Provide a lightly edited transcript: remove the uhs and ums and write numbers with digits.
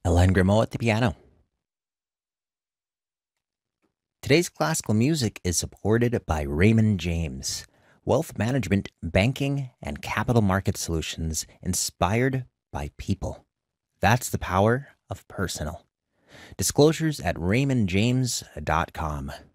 Helen Grimaud at the piano. Today's classical music is supported by Raymond James, wealth management, banking, and capital market solutions inspired by people. That's the power of personal. Disclosures at raymondjames.com.